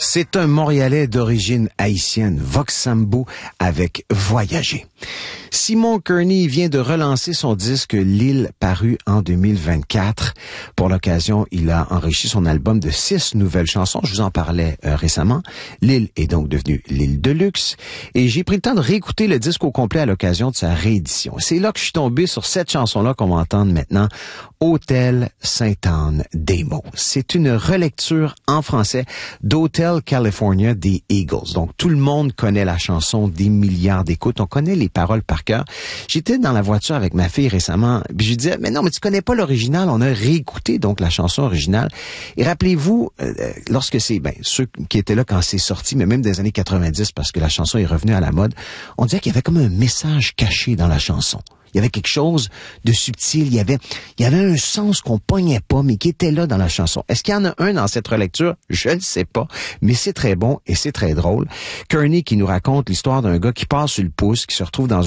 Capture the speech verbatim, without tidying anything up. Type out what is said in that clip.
C'est un Montréalais d'origine haïtienne, Vox Sambou, avec Voyager. Simon Kearney vient de relancer son disque L'Île, paru en deux mille vingt-quatre. Pour l'occasion, il a enrichi son album de six nouvelles chansons. Je vous en parlais euh, récemment. L'Île est donc devenue L'Île de luxe. Et j'ai pris le temps de réécouter le disque au complet à l'occasion de sa réédition. C'est là que je suis tombé sur cette chanson-là qu'on va entendre maintenant, Hôtel Sainte-Anne des Mots. C'est une relecture en français d'Hotel California des Eagles. Donc, tout le monde connaît la chanson, des milliards d'écoutes. On connaît les paroles par cœur. J'étais dans la voiture avec ma fille récemment, puis je lui disais, mais non, mais tu connais pas l'original. On a réécouté donc la chanson originale. Et rappelez-vous, euh, lorsque c'est, ben, ceux qui étaient là quand c'est sorti, mais même des années quatre-vingt-dix, parce que la chanson est revenue à la mode, on disait qu'il y avait comme un message caché dans la chanson. Il y avait quelque chose de subtil, il y avait, il y avait un sens qu'on pognait pas, mais qui était là dans la chanson. Est-ce qu'il y en a un dans cette relecture? Je ne sais pas, mais c'est très bon et c'est très drôle. Kearney qui nous raconte l'histoire d'un gars qui passe sur le pouce, qui se retrouve dans